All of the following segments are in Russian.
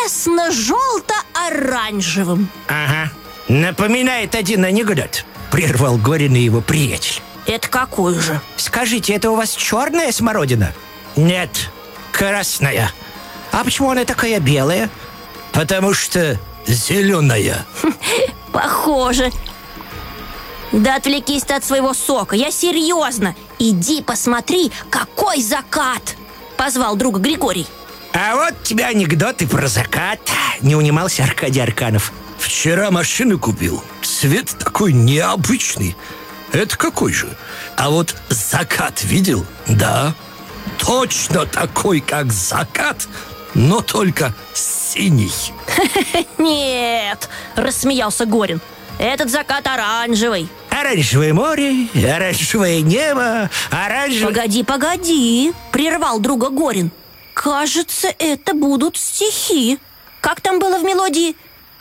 небесно-желто-оранжевым. Ага, напоминает один анекдот, прервал Горин и его приятель. Это какой же? Скажите, это у вас черная смородина? Нет, красная. А почему она такая белая? Потому что зеленая. Похоже. Да отвлекись ты от своего сока, я серьезно. Иди посмотри, какой закат! Позвал друга Григорий. А вот тебе анекдоты про закат. Не унимался Аркадий Арканов. Вчера машину купил. Цвет такой необычный. Это какой же? А вот закат видел? Да. Точно такой, как закат, но только синий. Нет, рассмеялся Горин. Этот закат оранжевый. Оранжевое море, оранжевое небо, оранжевое... Погоди, прервал друга Горин. Кажется, это будут стихи. Как там было в мелодии?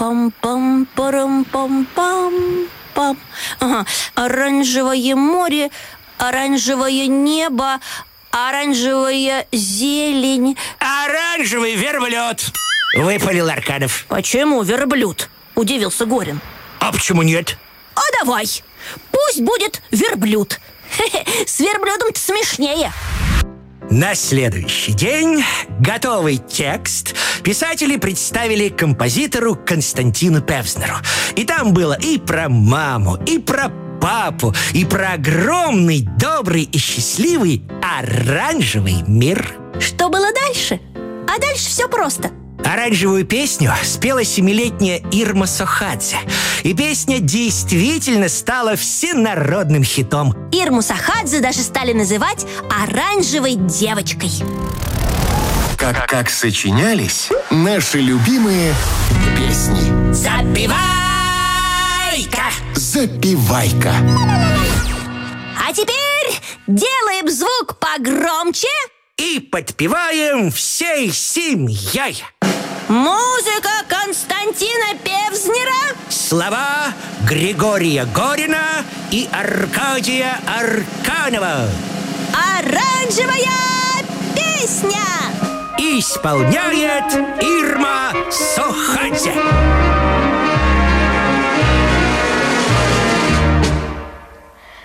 Пам-пам-парам-пам-пам-пам. Ага. Оранжевое море, оранжевое небо, оранжевая зелень. Оранжевый верблюд, выпалил Арканов. Почему верблюд? Удивился Горин. А почему нет? А давай, пусть будет верблюд. С верблюдом-то смешнее. На следующий день готовый текст писатели представили композитору Константину Певзнеру. И там было и про маму, и про папу, и про огромный, добрый и счастливый оранжевый мир. Что было дальше? А дальше все просто. Оранжевую песню спела 7-летняя Ирма Сохадзе. И песня действительно стала всенародным хитом. Ирму Сохадзе даже стали называть оранжевой девочкой. Как сочинялись наши любимые песни. Запевай-ка! Запевай-ка. А теперь делаем звук погромче и подпеваем всей семьей. Музыка Константина Певзнера, слова Григория Горина и Аркадия Арканова. Оранжевая песня! Исполняет Ирма Сохадзе.